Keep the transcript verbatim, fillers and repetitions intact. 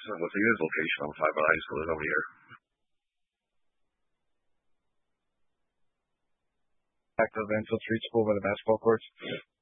what's the unit location on five oh nine school is over here? Back to the Enfield Street School by the basketball courts.